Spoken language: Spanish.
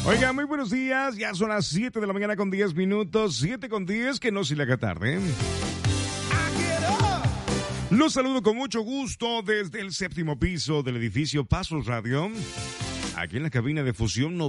Oiga, muy buenos días. Ya son las 7 de la mañana con 10 minutos. 7 con 10, que no se le haga tarde. Los saludo con mucho gusto desde el 7º piso del edificio Pasos Radio. Aquí en la cabina de Fusión